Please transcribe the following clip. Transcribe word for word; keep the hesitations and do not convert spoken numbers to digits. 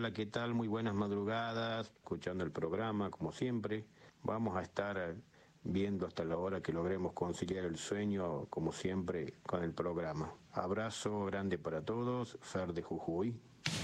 hola, ¿qué tal? Muy buenas madrugadas, escuchando el programa como siempre. Vamos a estar viendo hasta la hora que logremos conciliar el sueño como siempre con el programa. Abrazo grande para todos, Fer de Jujuy.